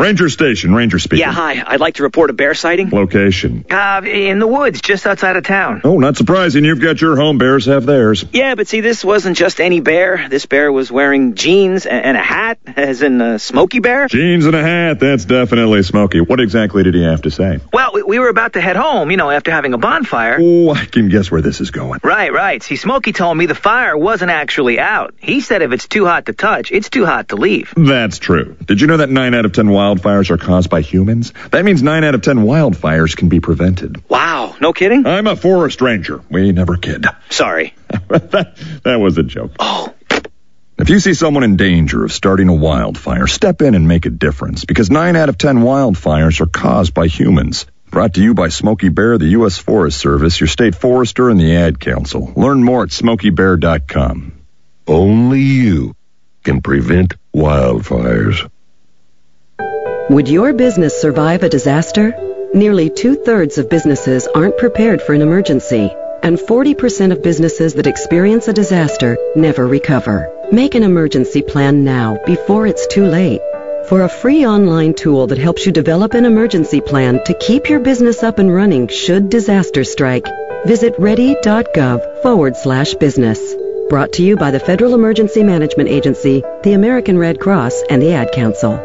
Ranger Station, Ranger speaking. Yeah, hi. I'd like to report a bear sighting. Location. In the woods, just outside of town. Oh, not surprising. You've got your home. Bears have theirs. Yeah, but see, this wasn't just any bear. This bear was wearing jeans and a hat, as in a Smokey Bear. Jeans and a hat. That's definitely Smokey. What exactly did he have to say? Well, we were about to head home, after having a bonfire. Oh, I can guess where this is going. Right. See, Smokey told me the fire wasn't actually out. He said if it's too hot to touch, it's too hot to leave. That's true. Did you know that 9 out of 10 wildfires are caused by humans? That means 9 out of 10 wildfires can be prevented. Wow, no kidding? I'm a forest ranger. We never kid. Sorry. that was a joke. Oh. If you see someone in danger of starting a wildfire, step in and make a difference, because 9 out of 10 wildfires are caused by humans. Brought to you by Smokey Bear, the U.S. Forest Service, your state forester, and the Ad Council. Learn more at SmokeyBear.com. Only you can prevent wildfires. Would your business survive a disaster? Nearly 2/3 of businesses aren't prepared for an emergency, and 40% of businesses that experience a disaster never recover. Make an emergency plan now before it's too late. For a free online tool that helps you develop an emergency plan to keep your business up and running should disaster strike, visit ready.gov/business. Brought to you by the Federal Emergency Management Agency, the American Red Cross, and the Ad Council.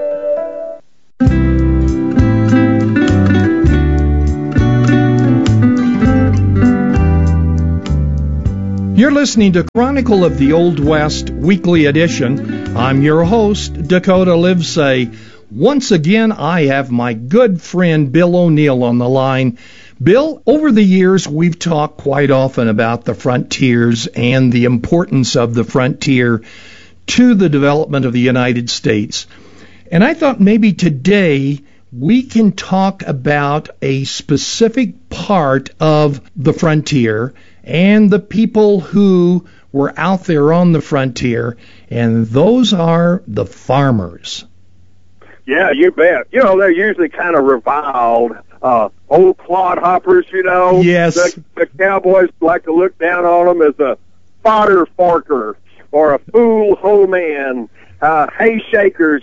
You're listening to Chronicle of the Old West Weekly Edition. I'm your host, Dakota Livesay. Once again, I have my good friend Bill O'Neill on the line. Bill, over the years, we've talked quite often about the frontiers and the importance of the frontier to the development of the United States. And I thought maybe today we can talk about a specific part of the frontier and the people who were out there on the frontier, and those are the farmers. Yeah, you bet. They're usually kind of reviled, old clodhoppers, Yes. The cowboys like to look down on them as a fodder forker or a fool hoe man, hay shakers,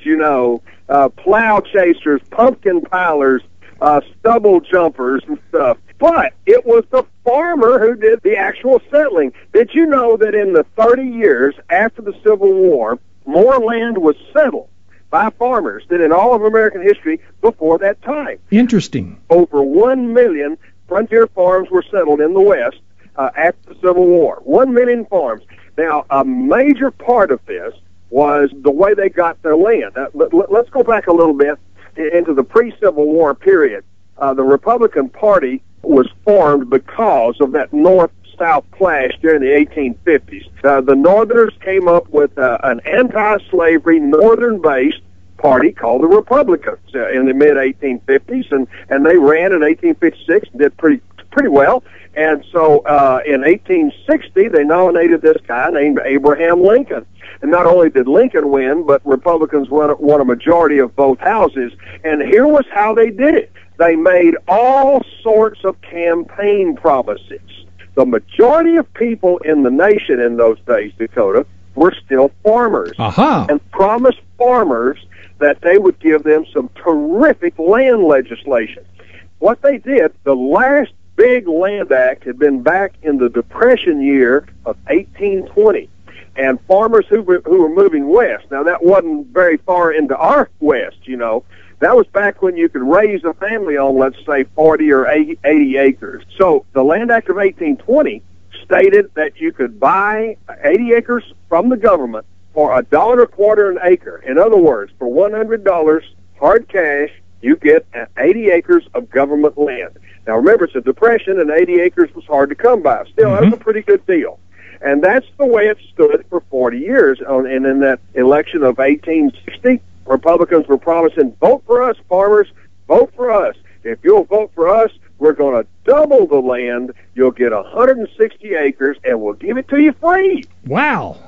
plow chasers, pumpkin pilers, stubble jumpers and stuff. But it was the farmer who did the actual settling. Did you know that in the 30 years after the Civil War, more land was settled by farmers than in all of American history before that time? Interesting. Over 1 million frontier farms were settled in the West after the Civil War. 1 million farms. Now, a major part of this was the way they got their land. Let's go back a little bit into the pre-Civil War period. The Republican Party was formed because of that North-South clash during the 1850s. The Northerners came up with an anti-slavery, Northern-based party called the Republicans in the mid-1850s, and they ran in 1856 and did pretty well. And so in 1860, they nominated this guy named Abraham Lincoln. And not only did Lincoln win, but Republicans won a majority of both houses. And here was how they did it. They made all sorts of campaign promises. The majority of people in the nation in those days, Dakota, were still farmers. And promised farmers that they would give them some terrific land legislation. What they did, the last big land act had been back in the Depression year of 1820. And farmers who were moving west, now that wasn't very far into our west, That was back when you could raise a family on, let's say, 40 or 80 acres. So the Land Act of 1820 stated that you could buy 80 acres from the government for $1.25 an acre. In other words, for $100 hard cash, you get 80 acres of government land. Now remember, it's a depression, and 80 acres was hard to come by. Still, that was a pretty good deal. And that's the way it stood for 40 years. And in that election of 1860, Republicans were promising, vote for us, farmers, vote for us. If you'll vote for us, we're going to double the land. You'll get 160 acres, and we'll give it to you free. Wow,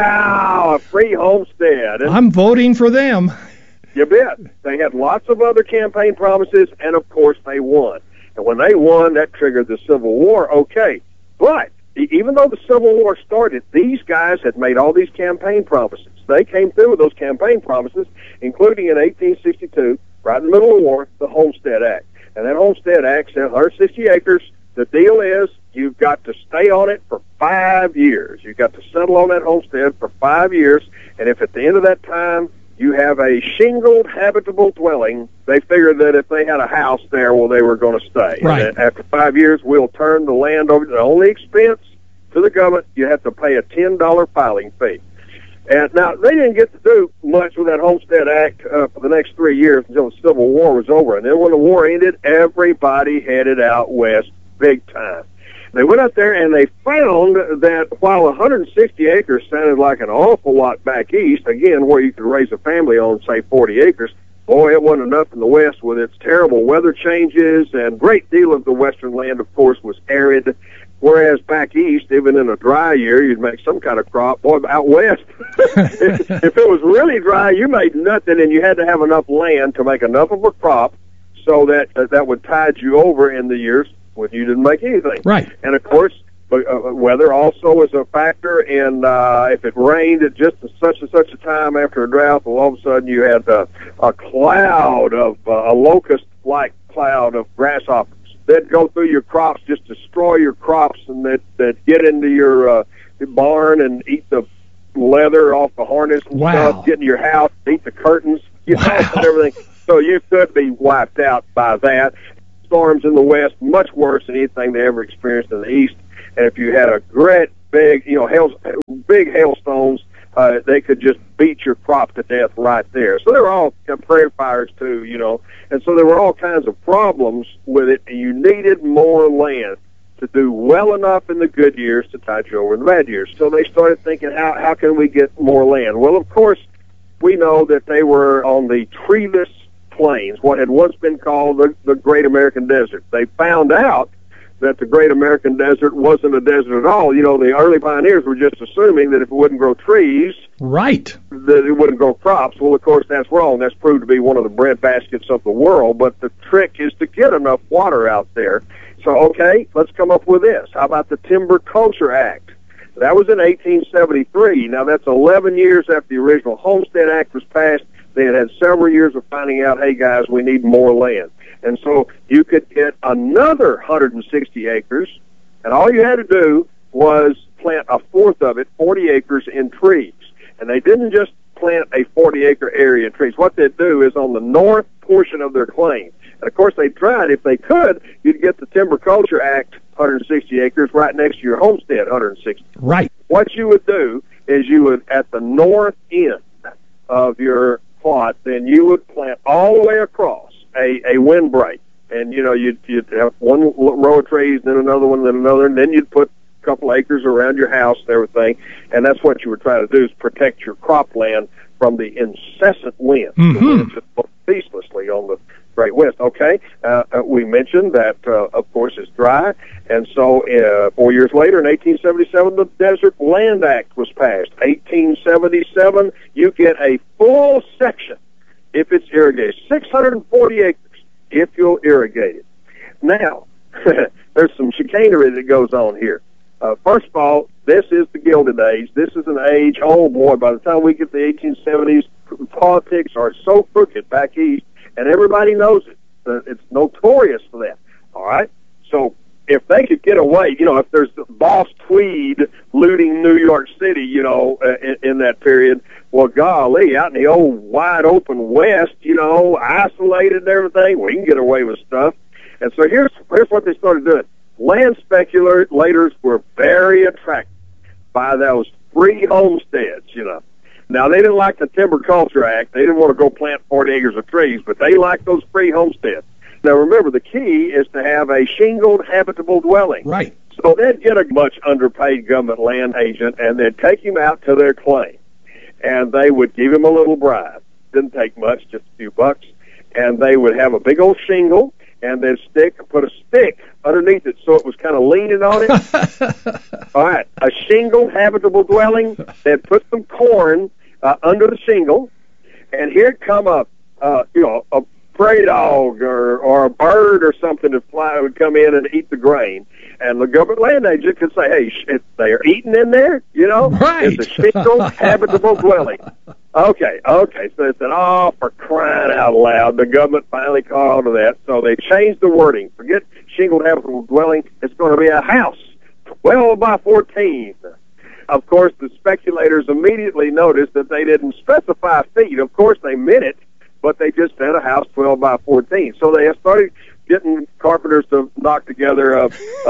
a free homestead. And I'm voting for them. You bet. They had lots of other campaign promises, and, of course, they won. And when they won, that triggered the Civil War, okay. But even though the Civil War started, these guys had made all these campaign promises. They came through with those campaign promises, including in 1862, right in the middle of the war, the Homestead Act. And that Homestead Act says 160 acres. The deal is you've got to stay on it for 5 years. You've got to settle on that homestead for 5 years, and if at the end of that time you have a shingled habitable dwelling, they figured that if they had a house there, well, they were going to stay. Right. And after 5 years, we'll turn the land over. The only expense to the government, you have to pay a $10 filing fee. And now, they didn't get to do much with that Homestead Act for the next 3 years until the Civil War was over. And then when the war ended, everybody headed out west big time. They went up there and they found that while 160 acres sounded like an awful lot back east, again, where you could raise a family on, say, 40 acres, boy, it wasn't enough in the west with its terrible weather changes, and a great deal of the western land, of course, was arid. Whereas back east, even in a dry year, you'd make some kind of crop. Boy, out west, if it was really dry, you made nothing, and you had to have enough land to make enough of a crop so that that would tide you over in the years when you didn't make anything. Right. And, of course, weather also is a factor, and if it rained at just such and such a time after a drought, well, all of a sudden you had a cloud of, a locust-like cloud of grasshoppers. They'd go through your crops, just destroy your crops, and they'd get into your barn and eat the leather off the harness and stuff, get into your house, eat the curtains, and everything. So you could be wiped out by that. Storms in the west, much worse than anything they ever experienced in the east. And if you had a great big, big hailstones, they could just beat your crop to death right there. So there were all prairie fires too, and so there were all kinds of problems with it. And you needed more land to do well enough in the good years to tide you over in the bad years. So they started thinking, how can we get more land? Well, of course, we know that they were on the treeless plains, what had once been called the Great American Desert. They found out that the Great American Desert wasn't a desert at all. The early pioneers were just assuming that if it wouldn't grow trees, right, that it wouldn't grow crops. Well, of course, that's wrong. That's proved to be one of the breadbaskets of the world. But the trick is to get enough water out there. So, okay, let's come up with this. How about the Timber Culture Act? That was in 1873. Now, that's 11 years after the original Homestead Act was passed. They had several years of finding out, hey, guys, we need more land. And so you could get another 160 acres, and all you had to do was plant a fourth of it, 40 acres, in trees. And they didn't just plant a 40-acre area in trees. What they'd do is on the north portion of their claim. And, of course, they tried. If they could, you'd get the Timber Culture Act 160 acres right next to your homestead 160. Right. What you would do is you would, at the north end of your plot, then you would plant all the way across a windbreak, and you'd have one row of trees, then another one, then another, and then you'd put a couple acres around your house and everything, and that's what you were trying to do, is protect your cropland from the incessant wind. The wind just blows ceaselessly on the Great West. Okay, we mentioned that, of course, it's dry, and so 4 years later, in 1877, the Desert Land Act was passed. 1877, you get a full section if it's irrigated. 640 acres if you'll irrigate it. Now, there's some chicanery that goes on here. First of all, this is the Gilded Age. This is an age, oh boy, by the time we get to the 1870s, politics are so crooked back east, and everybody knows it. It's notorious for that. All right? So if they could get away, if there's Boss Tweed looting New York City, in that period, well, golly, out in the old wide open West, isolated and everything, we can get away with stuff. And so here's what they started doing. Land speculators were very attracted by those free homesteads, Now, they didn't like the Timber Culture Act. They didn't want to go plant 40 acres of trees, but they liked those free homesteads. Now, remember, the key is to have a shingled habitable dwelling. Right. So they'd get a much underpaid government land agent, and they'd take him out to their claim, and they would give him a little bribe. Didn't take much, just a few bucks, and they would have a big old shingle, and they'd put a stick underneath it so it was kind of leaning on it. All right, a shingled habitable dwelling. They'd put some corn under the shingle, and here'd come a prey dog or a bird or something would come in and eat the grain. And the government land agent could say, hey, they are eating in there, you know? Right. It's a single habitable dwelling. Okay. So they said, oh, for crying out loud. The government finally caught on to that, so they changed the wording. Forget shingled habitable dwelling. It's going to be a house, 12 by 14. Of course, the speculators immediately noticed that they didn't specify feet. Of course, they meant it, but they just said a house 12 by 14. So they started getting carpenters to knock together a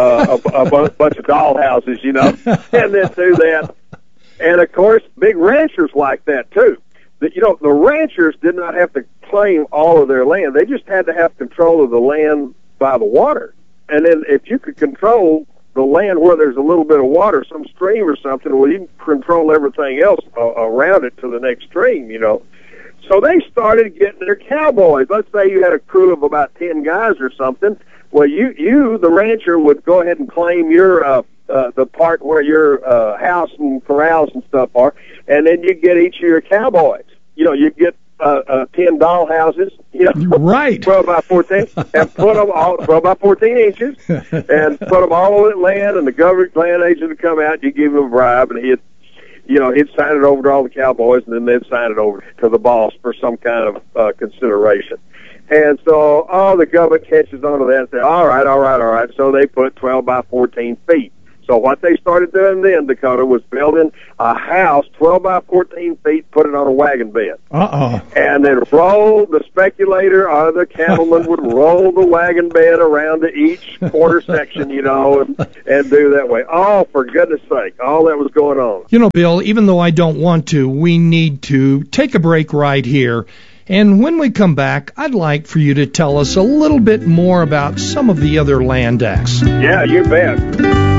bunch of doll houses, you know, and then do that. And, of course, big ranchers like that, too. The ranchers did not have to claim all of their land. They just had to have control of the land by the water. And then if you could control the land where there's a little bit of water, some stream or something, well, you can control everything else around it to the next stream, you know. So they started getting their cowboys. Let's say you had a crew of about 10 guys or something. Well, you, the rancher, would go ahead and claim your the part where your house and corrals and stuff are, and then you get each of your cowboys. You know, you get 10 doll houses, you know, right, 12 by 14, and put them all 12 by 14 inches, and put them all on that land, and the government land agent would come out. You give him a bribe, and he'd sign it over to all the cowboys, and then they'd sign it over to the boss for some kind of consideration. And so, the government catches on to that and say, all right. So they put 12 by 14 feet. So what they started doing then, Dakota, was building a house 12 by 14 feet, put it on a wagon bed. And then roll the speculator or the cattleman would roll the wagon bed around to each quarter section, you know, and do that way. Oh, for goodness sake, all that was going on. You know, Bill, even though I don't want to, we need to take a break right here. And when we come back, I'd like for you to tell us a little bit more about some of the other land acts. Yeah, you bet.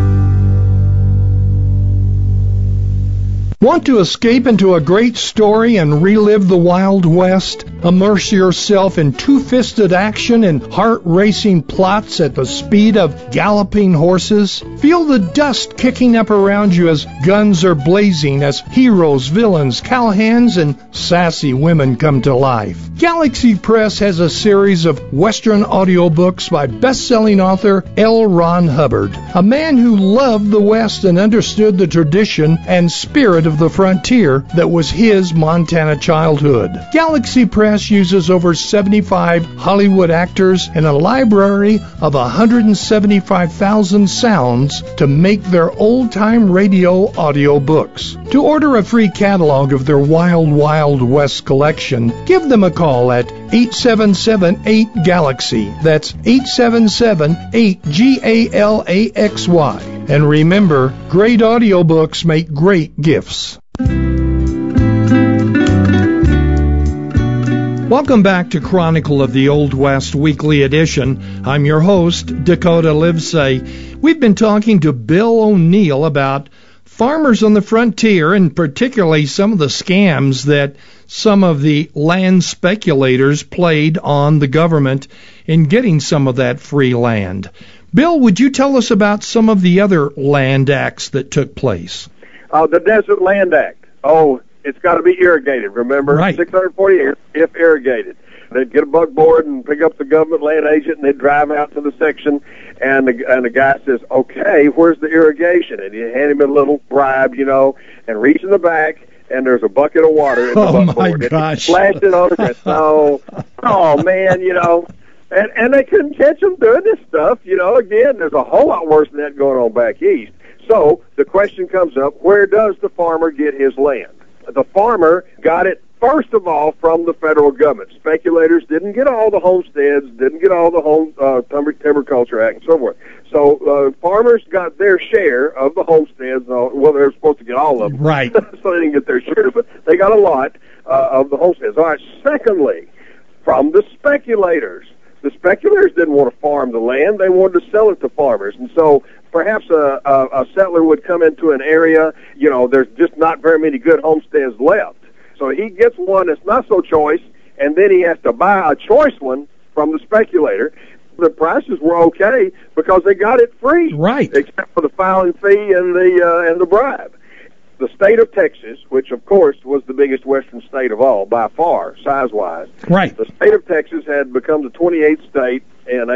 Want to escape into a great story and relive the Wild West? Immerse yourself in two-fisted action and heart-racing plots at the speed of galloping horses? Feel the dust kicking up around you as guns are blazing, as heroes, villains, cowhands, and sassy women come to life. Galaxy Press has a series of Western audiobooks by best-selling author L. Ron Hubbard, a man who loved the West and understood the tradition and spirit of the frontier that was his Montana childhood. Galaxy Press uses over 75 Hollywood actors and a library of 175,000 sounds to make their old-time radio audiobooks. To order a free catalog of their Wild Wild West collection, give them a call at 877-8-GALAXY. That's 877-8-GALAXY. And remember, great audiobooks make great gifts. Welcome back to Chronicle of the Old West Weekly Edition. I'm your host, Dakota Livesay. We've been talking to Bill O'Neill about farmers on the frontier, and particularly some of the scams that some of the land speculators played on the government in getting some of that free land. Bill, would you tell us about some of the other land acts that took place? The Desert Land Act. Oh, it's got to be irrigated, remember? Right. 640 acres if irrigated. They'd get a buckboard and pick up the government land agent, and they'd drive out to the section, and the guy says, okay, where's the irrigation? And you hand him a little bribe, you know, and reach in the back, and there's a bucket of water in the buckboard. Oh, my gosh. Flash it on the ground. Oh, man, you know. And they couldn't catch them doing this stuff. You know, again, there's a whole lot worse than that going on back east. So the question comes up, where does the farmer get his land? The farmer got it, first of all, from the federal government. Speculators didn't get all the homesteads, didn't get all the Timber Culture Act and so forth. So farmers got their share of the homesteads. Well, they were supposed to get all of them. Right. So they didn't get their share, but they got a lot of the homesteads. All right, secondly, from the speculators. The speculators didn't want to farm the land. They wanted to sell it to farmers. And so perhaps a settler would come into an area, you know, there's just not very many good homesteads left. So he gets one that's not so choice, and then he has to buy a choice one from the speculator. The prices were okay because they got it free. Right. Except for the filing fee and the bribe. the state of Texas, which of course was the biggest western state of all by far, size-wise. Right. The state of Texas had become the 28th state in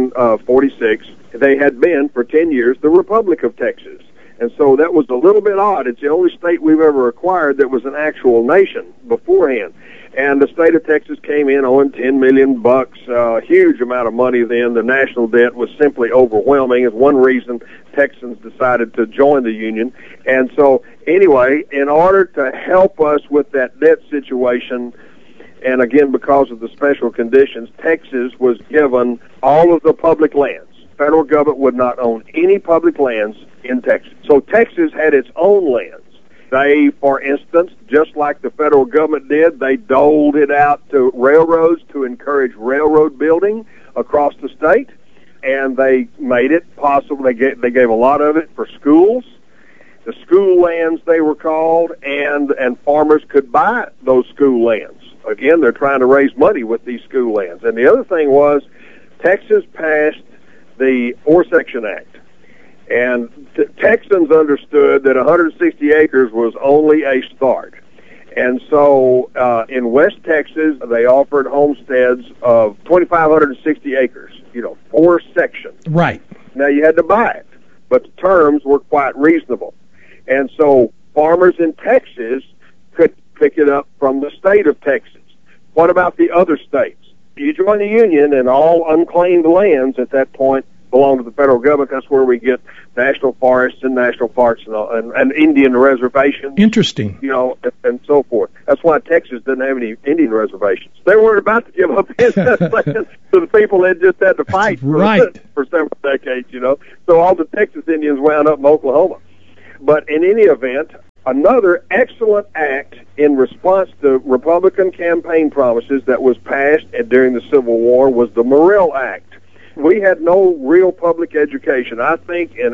1846. They had been, for 10 years, the Republic of Texas. And so that was a little bit odd. It's the only state we've ever acquired that was an actual nation beforehand. And the state of Texas came in owing $10 million, a huge amount of money then. The national debt was simply overwhelming. It's one reason Texans decided to join the Union. And so, anyway, in order to help us with that debt situation, and again, because of the special conditions, Texas was given all of the public lands. Federal government would not own any public lands in Texas. So Texas had its own lands. They, for instance, just like the federal government did, they doled it out to railroads to encourage railroad building across the state, and they made it possible. They gave a lot of it for schools, the school lands they were called, and farmers could buy those school lands. Again, they're trying to raise money with these school lands. And the other thing was, Texas passed the Four-Section Act. And Texans understood that 160 acres was only a start. And so in West Texas, they offered homesteads of 2,560 acres, 4 sections. Right. Now, you had to buy it, but the terms were quite reasonable. And so farmers in Texas could pick it up from the state of Texas. What about the other states? You join the Union, and all unclaimed lands at that point belong to the federal government. That's where we get national forests and national parks and Indian reservations. Interesting. And so forth. That's why Texas didn't have any Indian reservations. They weren't about to give up his land to the people that just had to fight for several decades, So all the Texas Indians wound up in Oklahoma. But in any event, another excellent act in response to Republican campaign promises that was passed during the Civil War was the Morrill Act. We had no real public education. I think in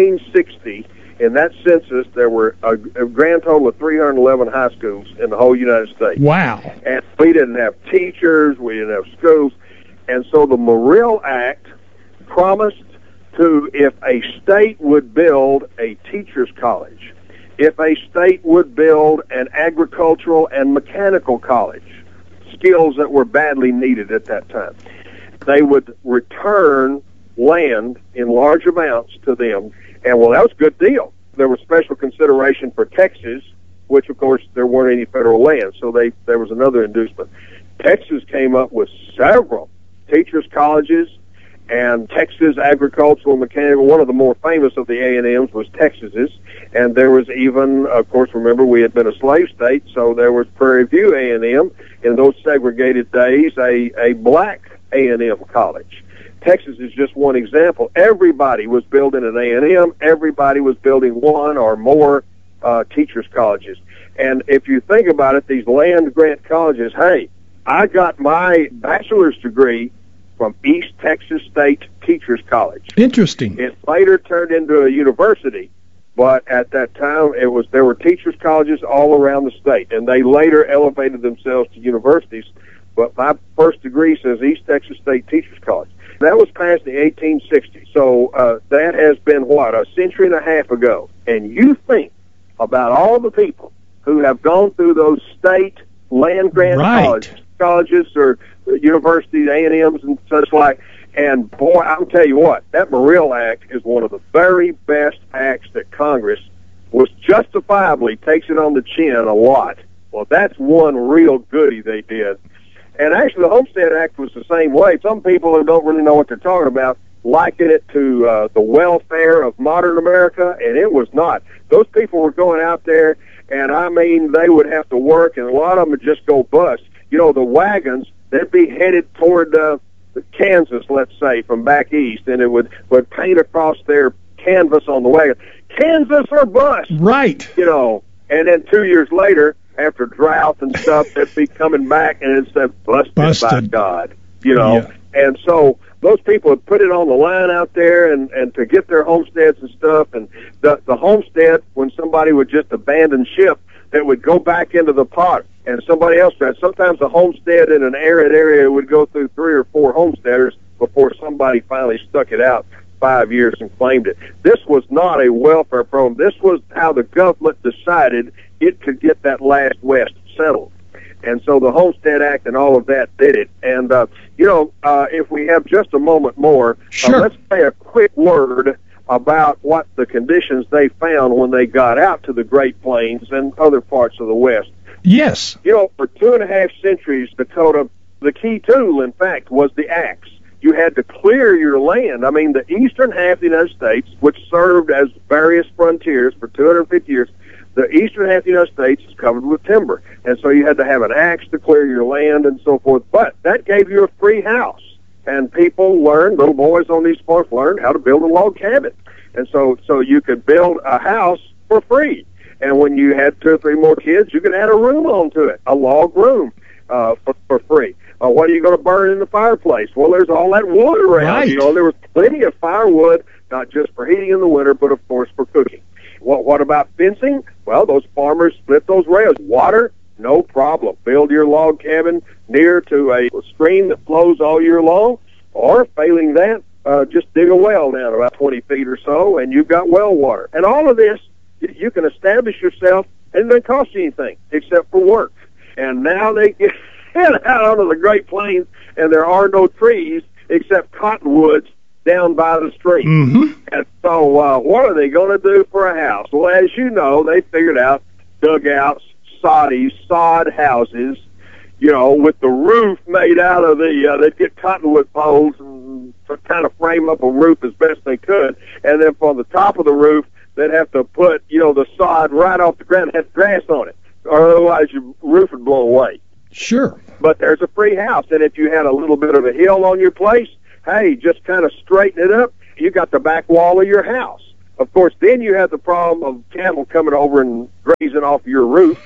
1860, in that census, there were a grand total of 311 high schools in the whole United States. Wow. And we didn't have teachers, we didn't have schools. And so the Morrill Act promised to, if a state would build a teacher's college, if a state would build an agricultural and mechanical college, skills that were badly needed at that time, they would return land in large amounts to them. And, well, that was a good deal. There was special consideration for Texas, which, of course, there weren't any federal land, so there was another inducement. Texas came up with several teachers' colleges, and Texas Agricultural and Mechanical, one of the more famous of the A&Ms was Texas's, and there was even, of course, remember, we had been a slave state, so there was Prairie View A&M, in those segregated days, a black A&M college. Texas is just one example. Everybody was building an A&M. Everybody was building one or more teachers' colleges. And if you think about it, these land-grant colleges, hey, I got my bachelor's degree from East Texas State Teachers College. Interesting. It later turned into a university, but at that time there were teachers' colleges all around the state, and they later elevated themselves to universities. But my first degree says East Texas State Teachers College. That was passed in the 1860s. So that has been, a century and a half ago. And you think about all the people who have gone through those state land-grant colleges or universities, A&Ms and such like. And, boy, I'll tell you what, that Morrill Act is one of the very best acts that Congress was justifiably takes it on the chin a lot. Well, that's one real goodie they did. And actually, the Homestead Act was the same way. Some people who don't really know what they're talking about liken it to the welfare of modern America, and it was not. Those people were going out there, and, I mean, they would have to work, and a lot of them would just go bust. The wagons, they'd be headed toward Kansas, let's say, from back east, and it would paint across their canvas on the wagon, Kansas or bust. Right. And then 2 years later, after drought and stuff, they'd be coming back and it said, busted by God, Yeah. And so those people would put it on the line out there and to get their homesteads and stuff. And the homestead, when somebody would just abandon ship, that would go back into the pot and somebody else tried. Sometimes a homestead in an arid area would go through 3 or 4 homesteaders before somebody finally stuck it out 5 years and claimed it. This was not a welfare program. This was how the government decided it could get that last West settled. And so the Homestead Act and all of that did it. And, if we have just a moment more, Sure. Let's say a quick word about what the conditions they found when they got out to the Great Plains and other parts of the West. Yes. For 2.5 centuries, Dakota, the key tool, in fact, was the axe. You had to clear your land. I mean, the eastern half of the United States, which served as various frontiers for 250 years, the eastern half of the United States is covered with timber. And so you had to have an axe to clear your land and so forth. But that gave you a free house. And people learned, little boys on these farms learned how to build a log cabin. And so you could build a house for free. And when you had 2 or 3 more kids, you could add a room onto it, a log room, for free. What are you going to burn in the fireplace? Well, there's all that wood around. Right. There was plenty of firewood, not just for heating in the winter, but of course for cooking. What about fencing? Well, those farmers split those rails. Water, no problem. Build your log cabin near to a stream that flows all year long, or failing that, just dig a well down about 20 feet or so, and you've got well water. And all of this, you can establish yourself, and it doesn't cost you anything except for work. And now they get out onto the Great Plains, and there are no trees except cottonwoods down by the stream. Mm-hmm. And so what are they going to do for a house? Well, as you know, they figured out dugouts, sod houses, with the roof made out of they'd get cottonwood poles and kind of frame up a roof as best they could. And then from the top of the roof, they'd have to put, the sod right off the ground and have grass on it, or otherwise your roof would blow away. Sure. But there's a free house, and if you had a little bit of a hill on your place, hey, just kind of straighten it up, you got the back wall of your house. Of course, then you have the problem of cattle coming over and grazing off your roof,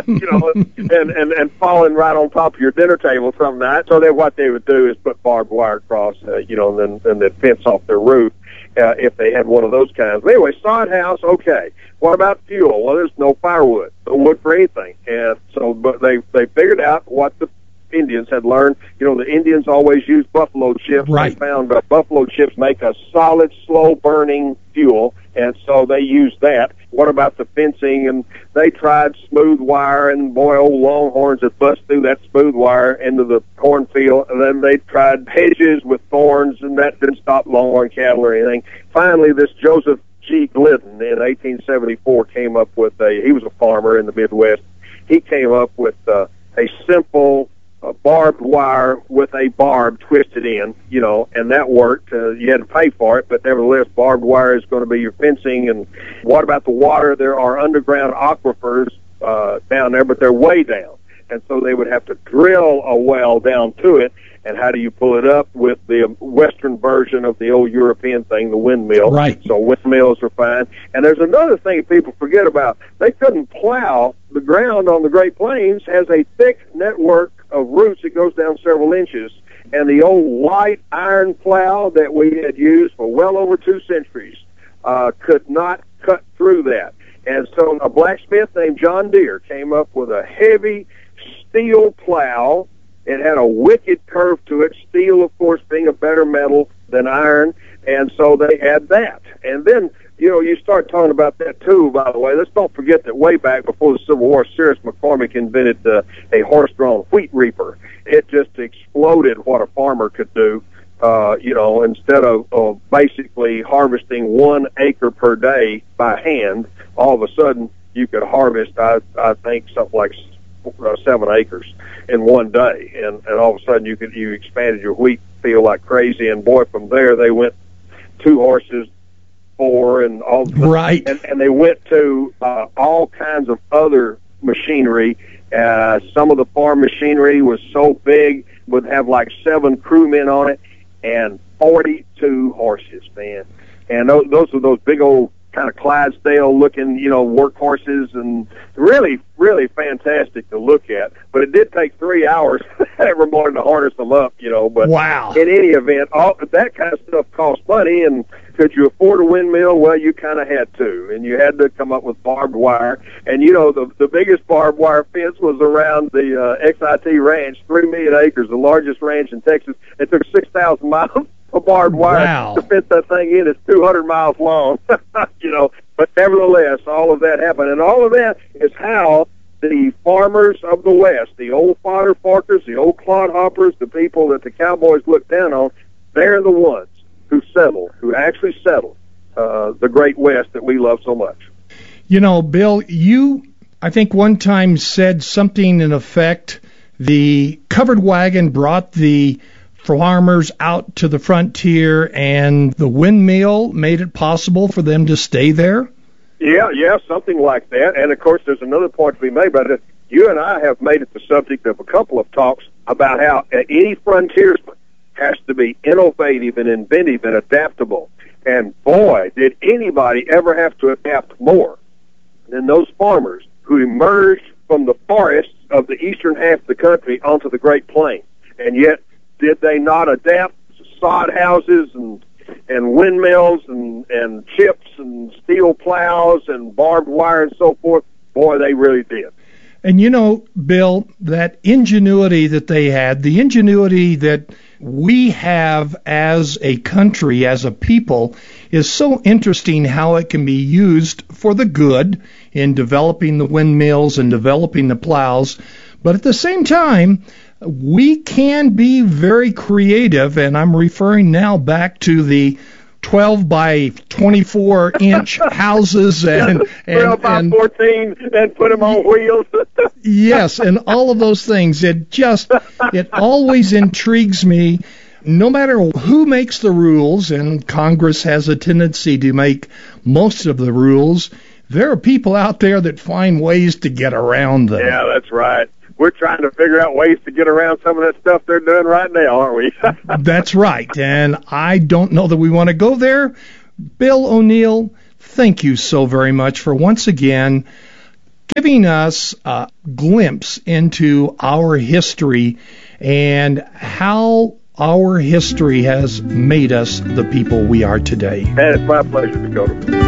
and falling right on top of your dinner table some night. So what they would do is put barbed wire across, and then they'd fence off their roof if they had one of those kinds. But anyway, sod house, okay. What about fuel? Well, there's no firewood, no wood for anything. And so, but they figured out what the Indians had learned. The Indians always used buffalo chips. Right. They found buffalo chips make a solid, slow-burning fuel, and so they used that. What about the fencing? And they tried smooth wire, and boy, old longhorns would bust through that smooth wire into the cornfield. And then they tried hedges with thorns, and that didn't stop longhorn cattle or anything. Finally, this Joseph G. Glidden in 1874 came up with he was a farmer in the Midwest. He came up with a simple barbed wire with a barb twisted in, and that worked. You had to pay for it, but nevertheless, barbed wire is going to be your fencing. And what about the water? There are underground aquifers down there, but they're way down. And so they would have to drill a well down to it. And how do you pull it up? With the Western version of the old European thing, the windmill. Right. So windmills are fine. And there's another thing people forget about. They couldn't plow. The ground on the Great Plains has a thick network of roots that goes down several inches. And the old light iron plow that we had used for well over 2 centuries could not cut through that. And so a blacksmith named John Deere came up with a heavy steel plow. It had a wicked curve to it, steel, of course, being a better metal than iron, and so they had that. And then, you start talking about that, too, by the way. Let's don't forget that way back before the Civil War, Cyrus McCormick invented a horse-drawn wheat reaper. It just exploded what a farmer could do. Instead of basically harvesting 1 acre per day by hand, all of a sudden you could harvest, I think, something like 7 acres in one day, and all of a sudden you expanded your wheat field like crazy. And boy, from there they went 2 horses, 4, and all. Right. And they went to all kinds of other machinery. Some of the farm machinery was so big, would have like 7 crewmen on it, and 42 horses, man. And those were those big old kind of Clydesdale-looking, workhorses, and really, really fantastic to look at. But it did take 3 hours every morning to harness them up, But wow. In any event, all that kind of stuff cost money, and could you afford a windmill? Well, you kind of had to, and you had to come up with barbed wire. And, the biggest barbed wire fence was around the XIT Ranch, 3 million acres, the largest ranch in Texas. It took 6,000 miles of barbed wire to fit that thing in is 200 miles long. But nevertheless, all of that happened. And all of that is how the farmers of the West, the old fodder forkers, the old clodhoppers, the people that the cowboys looked down on, they're the ones who actually settled the great West that we love so much. Bill, you, I think one time said something in effect, the covered wagon brought the farmers out to the frontier and the windmill made it possible for them to stay there? Yeah, something like that. And, of course, there's another point to be made about it. You and I have made it the subject of a couple of talks about how any frontiersman has to be innovative and inventive and adaptable. And, boy, did anybody ever have to adapt more than those farmers who emerged from the forests of the eastern half of the country onto the Great Plains. And yet, did they not adapt sod houses and windmills and chips and steel plows and barbed wire and so forth? Boy, they really did. And Bill, that ingenuity that they had, the ingenuity that we have as a country, as a people, is so interesting how it can be used for the good in developing the windmills and developing the plows. But at the same time, we can be very creative, and I'm referring now back to the 12 by 24 inch houses and 12 by 14 and put them on wheels. Yes, and all of those things. It always intrigues me. No matter who makes the rules, and Congress has a tendency to make most of the rules, there are people out there that find ways to get around them. Yeah, that's right. We're trying to figure out ways to get around some of that stuff they're doing right now, aren't we? That's right, and I don't know that we want to go there. Bill O'Neill, thank you so very much for once again giving us a glimpse into our history and how our history has made us the people we are today. And it's my pleasure, Dakota.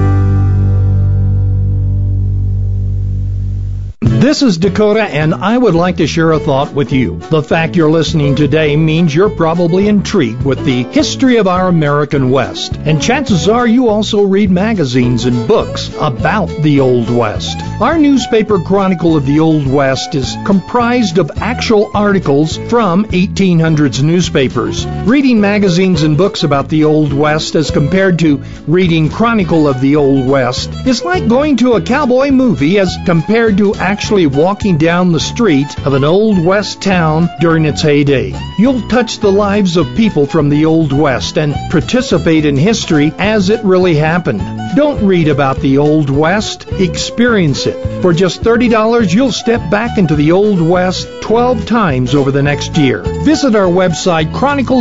This is Dakota, and I would like to share a thought with you. The fact you're listening today means you're probably intrigued with the history of our American West. And chances are you also read magazines and books about the Old West. Our newspaper Chronicle of the Old West is comprised of actual articles from 1800s newspapers. Reading magazines and books about the Old West as compared to reading Chronicle of the Old West is like going to a cowboy movie as compared to actually walking down the street of an Old West town during its heyday. You'll touch the lives of people from the Old West and participate in history as it really happened. Don't read about the Old West, experience it. For just $30, you'll step back into the Old West 12 times over the next year. Visit our website,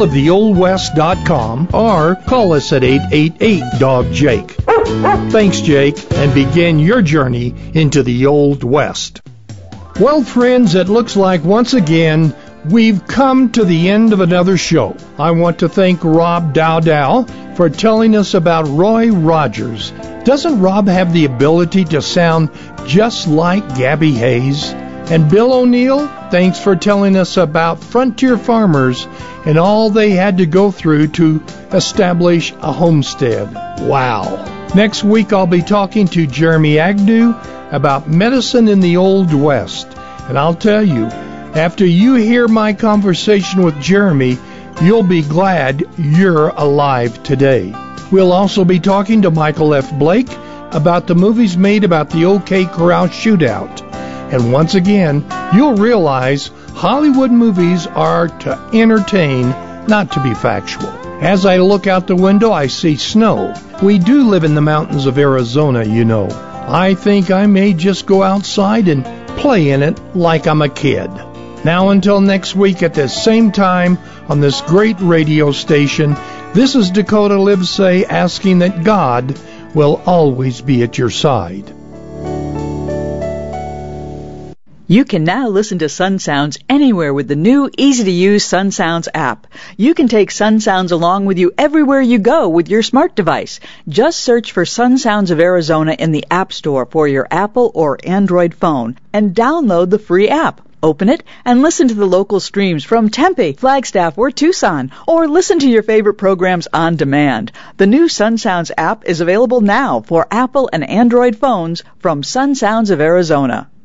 chronicleoftheoldwest.com, or call us at 888-DOG-JAKE. Thanks, Jake, and begin your journey into the Old West. Well, friends, it looks like once again we've come to the end of another show. I want to thank Rob Dowdell for telling us about Roy Rogers. Doesn't Rob have the ability to sound just like Gabby Hayes? And Bill O'Neill, thanks for telling us about frontier farmers and all they had to go through to establish a homestead. Wow. Next week I'll be talking to Jeremy Agnew about medicine in the Old West. And I'll tell you, after you hear my conversation with Jeremy, you'll be glad you're alive today. We'll also be talking to Michael F. Blake about the movies made about the OK Corral shootout. And once again, you'll realize Hollywood movies are to entertain, not to be factual. As I look out the window, I see snow. We do live in the mountains of Arizona, you know. I think I may just go outside and play in it like I'm a kid. Now until next week at the same time on this great radio station, this is Dakota Livesay asking that God will always be at your side. You can now listen to Sun Sounds anywhere with the new, easy-to-use Sun Sounds app. You can take Sun Sounds along with you everywhere you go with your smart device. Just search for Sun Sounds of Arizona in the App Store for your Apple or Android phone and download the free app. Open it and listen to the local streams from Tempe, Flagstaff, or Tucson, or listen to your favorite programs on demand. The new Sun Sounds app is available now for Apple and Android phones from Sun Sounds of Arizona.